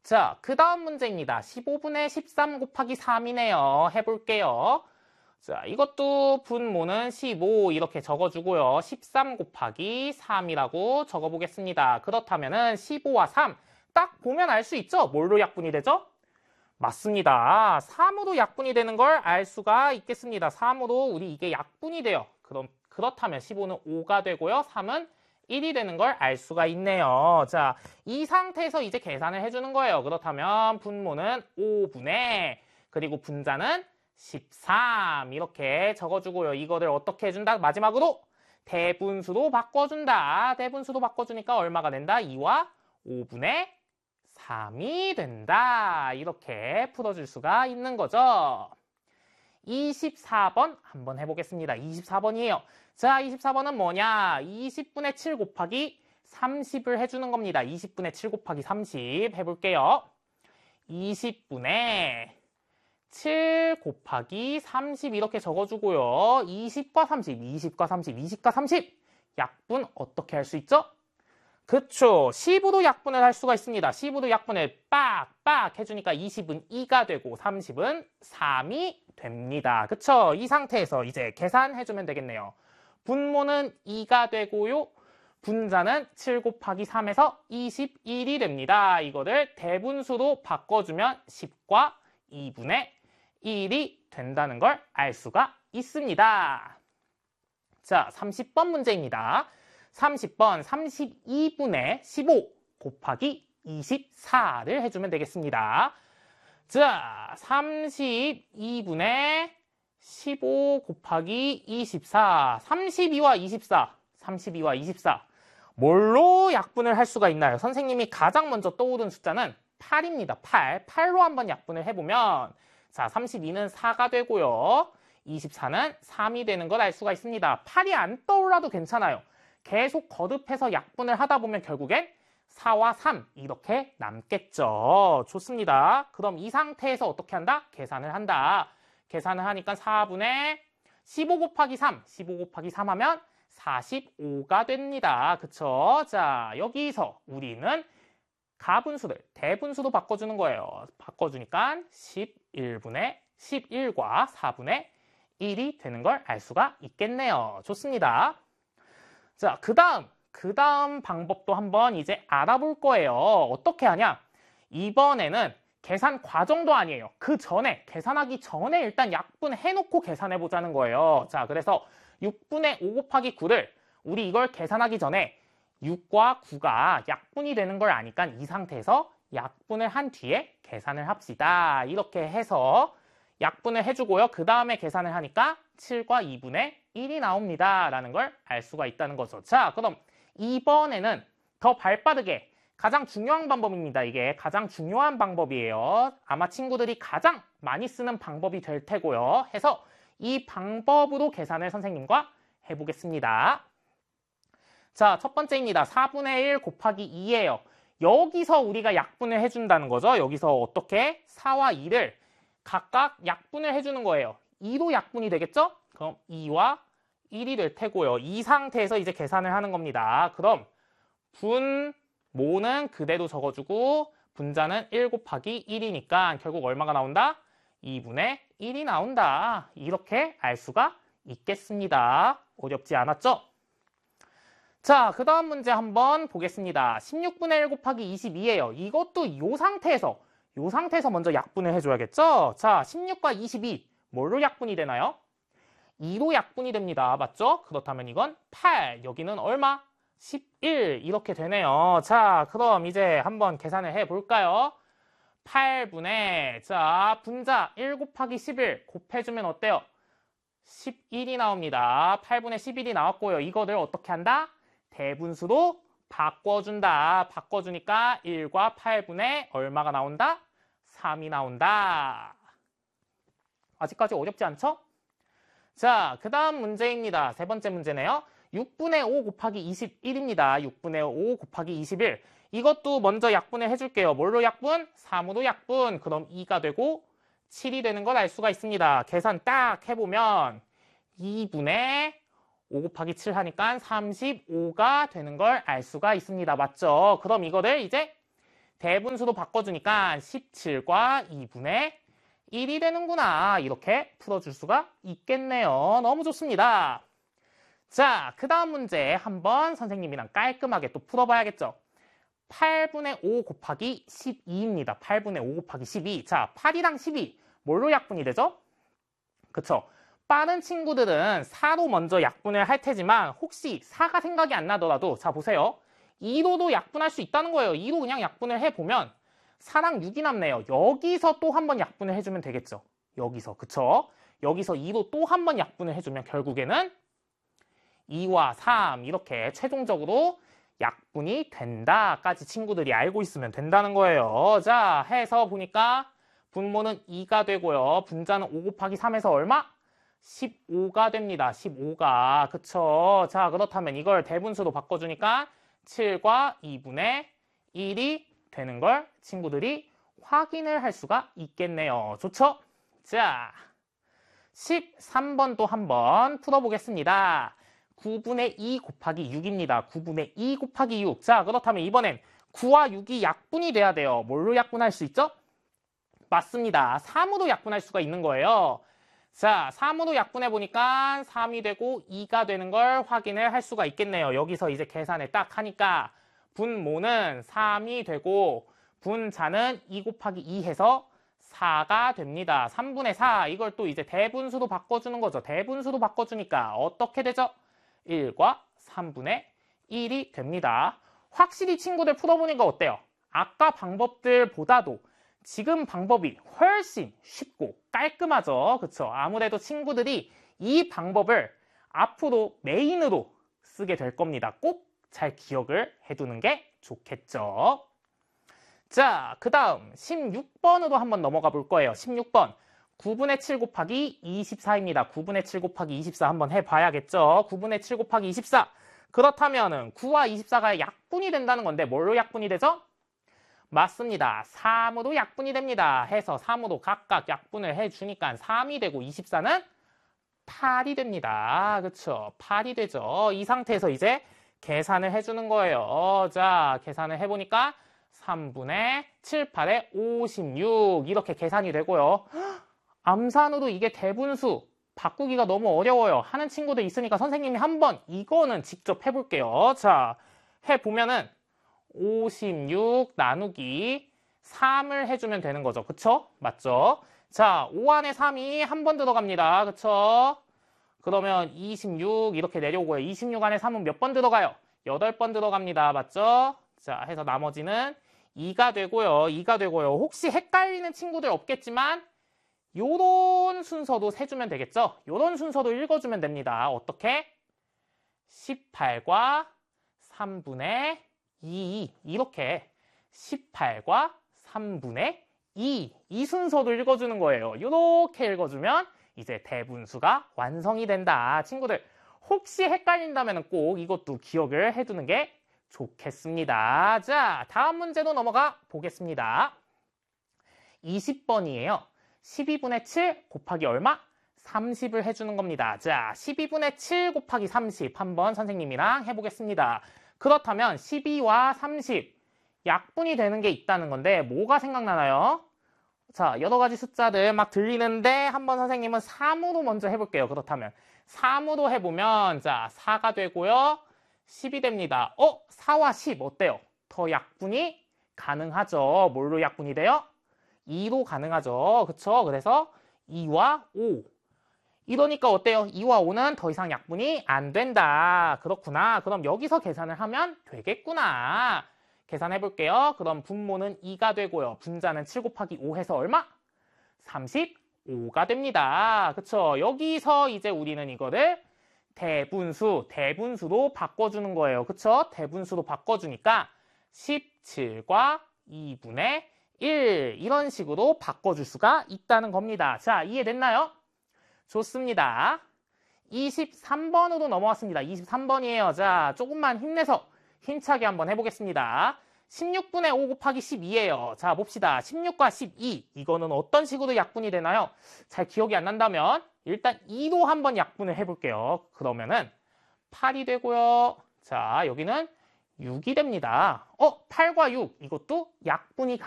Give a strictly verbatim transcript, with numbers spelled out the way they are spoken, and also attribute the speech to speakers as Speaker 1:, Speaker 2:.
Speaker 1: 자, 그 다음 문제입니다. 십오분의 십삼 곱하기 삼이네요. 해볼게요. 자, 이것도 분모는 십오 이렇게 적어주고요. 십삼 곱하기 삼이라고 적어보겠습니다. 그렇다면은 십오와 삼 딱 보면 알 수 있죠? 뭘로 약분이 되죠? 맞습니다. 삼으로 약분이 되는 걸 알 수가 있겠습니다. 삼으로 우리 이게 약분이 돼요. 그럼 그렇다면 십오는 오가 되고요. 삼은 일이 되는 걸 알 수가 있네요. 자, 이 상태에서 이제 계산을 해주는 거예요. 그렇다면 분모는 오분의 그리고 분자는 십삼 이렇게 적어주고요. 이거를 어떻게 해준다? 마지막으로 대분수로 바꿔준다. 대분수로 바꿔주니까 얼마가 된다? 이와 오분의 삼이 된다. 이렇게 풀어줄 수가 있는 거죠. 이십사 번 한번 해보겠습니다. 이십사 번이에요. 자, 이십사 번은 뭐냐? 이십분의 칠 곱하기 삼십을 해주는 겁니다. 이십분의 칠 곱하기 삼십 해볼게요. 이십분의 칠 곱하기 삼십 이렇게 적어주고요. 이십과 삼십, 이십과 삼십, 이십과 삼십 약분 어떻게 할 수 있죠? 그쵸. 십으로 약분을 할 수가 있습니다. 십으로 약분을 빡빡 해주니까 이십은 이가 되고 삼십은 삼이 됩니다. 그쵸. 이 상태에서 이제 계산해주면 되겠네요. 분모는 이가 되고요. 분자는 칠 곱하기 삼에서 이십일이 됩니다. 이거를 대분수로 바꿔주면 십과 이분의 일이 된다는 걸 알 수가 있습니다. 자, 삼십 번 문제입니다. 삼십 번 삼십이분의 십오 곱하기 이십사를 해주면 되겠습니다. 자, 삼십이분의 십오 곱하기 이십사, 삼십이와 이십사, 삼십이와 이십사 뭘로 약분을 할 수가 있나요? 선생님이 가장 먼저 떠오른 숫자는 팔입니다. 팔. 팔로 한번 약분을 해보면 자, 삼십이는 사가 되고요. 이십사는 삼이 되는 걸 알 수가 있습니다. 팔이 안 떠올라도 괜찮아요. 계속 거듭해서 약분을 하다 보면 결국엔 사와 삼 이렇게 남겠죠. 좋습니다. 그럼 이 상태에서 어떻게 한다? 계산을 한다. 계산을 하니까 사분의 십오 곱하기 삼, 십오 곱하기 삼 하면 사십오가 됩니다. 그쵸? 자, 여기서 우리는 가분수를 대분수로 바꿔주는 거예요. 바꿔주니까 십일분의 십일과 사분의 일이 되는 걸 알 수가 있겠네요. 좋습니다. 자, 그 다음, 그 다음 방법도 한번 이제 알아볼 거예요. 어떻게 하냐? 이번에는 계산 과정도 아니에요. 그 전에, 계산하기 전에 일단 약분해놓고 계산해 보자는 거예요. 자, 그래서 육분의 오 곱하기 구를 우리 이걸 계산하기 전에 육과 구가 약분이 되는 걸 아니까 이 상태에서 약분을 한 뒤에 계산을 합시다. 이렇게 해서 약분을 해주고요. 그 다음에 계산을 하니까 칠과 이분의 일이 나옵니다. 라는 걸 알 수가 있다는 거죠. 자, 그럼 이번에는 더 발빠르게 가장 중요한 방법입니다. 이게 가장 중요한 방법이에요. 아마 친구들이 가장 많이 쓰는 방법이 될 테고요. 해서 이 방법으로 계산을 선생님과 해보겠습니다. 자, 첫 번째입니다. 사분의 일 곱하기 이예요. 여기서 우리가 약분을 해준다는 거죠. 여기서 어떻게? 사와 이를 각각 약분을 해주는 거예요. 이로 약분이 되겠죠? 그럼 이와 일이 될 테고요. 이 상태에서 이제 계산을 하는 겁니다. 그럼 분모는 그대로 적어주고 분자는 일 곱하기 일이니까 결국 얼마가 나온다? 이분의 일이 나온다. 이렇게 알 수가 있겠습니다. 어렵지 않았죠? 자, 그 다음 문제 한번 보겠습니다. 십육분의 일 곱하기 이십이예요. 이것도 이 상태에서 이 상태에서 먼저 약분을 해줘야겠죠? 자, 십육과 이십이 뭘로 약분이 되나요? 이로 약분이 됩니다. 맞죠? 그렇다면 이건 팔, 여기는 얼마? 십일 이렇게 되네요. 자, 그럼 이제 한번 계산을 해볼까요? 팔분의 자 분자 일 곱하기 십일 곱해주면 어때요? 십일이 나옵니다. 팔분의 십일이 나왔고요. 이거를 어떻게 한다? 대분수로 바꿔준다. 바꿔주니까 일과 팔분의 얼마가 나온다? 삼이 나온다. 아직까지 어렵지 않죠? 자, 그 다음 문제입니다. 세 번째 문제네요. 육분의 오 곱하기 이십일입니다. 육분의 오 곱하기 이십일. 이것도 먼저 약분을 해줄게요. 뭘로 약분? 삼으로 약분. 그럼 이가 되고 칠이 되는 걸 알 수가 있습니다. 계산 딱 해보면 이분의 오 곱하기 칠 하니까 삼십오가 되는 걸 알 수가 있습니다. 맞죠? 그럼 이거를 이제 대분수로 바꿔주니까 십칠과 이분의 일이 되는구나. 이렇게 풀어줄 수가 있겠네요. 너무 좋습니다. 자, 그 다음 문제 한번 선생님이랑 깔끔하게 또 풀어봐야겠죠. 팔분의 오 곱하기 십이입니다. 팔분의 오 곱하기 십이. 자, 팔이랑 십이. 뭘로 약분이 되죠? 그쵸? 빠른 친구들은 사로 먼저 약분을 할 테지만 혹시 사가 생각이 안 나더라도 자, 보세요. 이로도 약분할 수 있다는 거예요. 이로 그냥 약분을 해보면 사랑 육이 남네요. 여기서 또 한 번 약분을 해주면 되겠죠. 여기서, 그쵸? 여기서 이로 또 한 번 약분을 해주면 결국에는 이와 삼 이렇게 최종적으로 약분이 된다까지 친구들이 알고 있으면 된다는 거예요. 자, 해서 보니까 분모는 이가 되고요. 분자는 오 곱하기 삼에서 얼마? 십오가 됩니다. 십오가. 그쵸? 자, 그렇다면 이걸 대분수로 바꿔주니까 칠과 이분의 일이 되는 걸 친구들이 확인을 할 수가 있겠네요. 좋죠? 자, 십삼 번도 한번 풀어보겠습니다. 구분의 이 곱하기 육입니다. 구분의 이 곱하기 육. 자, 그렇다면 이번엔 구와 육이 약분이 돼야 돼요. 뭘로 약분할 수 있죠? 맞습니다. 삼으로 약분할 수가 있는 거예요. 자, 삼으로 약분해 보니까 삼이 되고 이가 되는 걸 확인을 할 수가 있겠네요. 여기서 이제 계산을 딱 하니까 분모는 삼이 되고 분자는 이 곱하기 이 해서 사가 됩니다. 삼분의 사. 이걸 또 이제 대분수로 바꿔주는 거죠. 대분수로 바꿔주니까 어떻게 되죠? 일과 삼분의 일이 됩니다. 확실히 친구들 풀어보니까 어때요? 아까 방법들보다도 지금 방법이 훨씬 쉽고 깔끔하죠. 그쵸? 아무래도 친구들이 이 방법을 앞으로 메인으로 쓰게 될 겁니다. 꼭 잘 기억을 해두는 게 좋겠죠. 자, 그 다음 십육 번으로 한번 넘어가 볼 거예요. 십육 번. 구분의 칠 곱하기 이십사입니다. 구분의 칠 곱하기 이십사 한번 해봐야겠죠. 구분의 칠 곱하기 이십사. 그렇다면은 구와 이십사가 약분이 된다는 건데 뭘로 약분이 되죠? 맞습니다. 삼으로 약분이 됩니다. 해서 삼으로 각각 약분을 해주니까 삼이 되고 이십사는 팔이 됩니다. 그쵸? 팔이 되죠. 이 상태에서 이제 계산을 해주는 거예요. 자, 계산을 해보니까 삼분의 칠, 팔에 오십육 이렇게 계산이 되고요. 암산으로 이게 대분수 바꾸기가 너무 어려워요. 하는 친구들 있으니까 선생님이 한번 이거는 직접 해볼게요. 자, 해보면은 오십육 나누기 삼을 해주면 되는 거죠. 그쵸? 맞죠? 자, 오 안에 삼이 한 번 들어갑니다. 그쵸? 그러면 이십육 이렇게 내려오고요. 이십육 안에 삼은 몇 번 들어가요? 여덟 번 들어갑니다. 맞죠? 자, 해서 나머지는 이가 되고요. 이가 되고요. 혹시 헷갈리는 친구들 없겠지만 요런 순서도 세주면 되겠죠? 요런 순서도 읽어주면 됩니다. 어떻게? 십팔과 삼분의 이 이렇게 십팔과 삼분의 이 이 순서도 읽어주는 거예요. 이렇게 읽어주면 이제 대분수가 완성이 된다. 친구들 혹시 헷갈린다면 꼭 이것도 기억을 해두는 게 좋겠습니다. 자, 다음 문제로 넘어가 보겠습니다. 이십 번이에요. 십이분의 칠 곱하기 얼마? 삼십을 해주는 겁니다. 자, 십이분의 칠 곱하기 삼십 한번 선생님이랑 해보겠습니다. 그렇다면 십이와 삼십 약분이 되는 게 있다는 건데 뭐가 생각나나요? 자, 여러 가지 숫자들 막 들리는데 한번 선생님은 삼으로 먼저 해볼게요. 그렇다면 삼으로 해보면 자, 사가 되고요. 십이 됩니다. 어? 사와 십 어때요? 더 약분이 가능하죠. 뭘로 약분이 돼요? 이로 가능하죠. 그쵸? 그래서 이와 오. 이러니까 어때요? 이와 오는 더 이상 약분이 안 된다. 그렇구나. 그럼 여기서 계산을 하면 되겠구나. 계산해 볼게요. 그럼 분모는 이가 되고요. 분자는 칠 곱하기 오 해서 얼마? 삼십오가 됩니다. 그쵸? 여기서 이제 우리는 이거를 대분수, 대분수로 바꿔주는 거예요. 그쵸? 대분수로 바꿔주니까 십칠과 이분의 일 이런 식으로 바꿔줄 수가 있다는 겁니다. 자, 이해됐나요? 좋습니다. 이십삼 번으로 넘어왔습니다. 이십삼 번이에요. 자, 조금만 힘내서 힘차게 한번 해보겠습니다. 십육분의 오 곱하기 십이에요. 자, 봅시다. 십육과 십이. 이거는 어떤 식으로 약분이 되나요? 잘 기억이 안 난다면 일단 이로 한번 약분을 해볼게요. 그러면은 팔이 되고요. 자, 여기는 육이 됩니다. 어, 팔과 육 이것도 약분이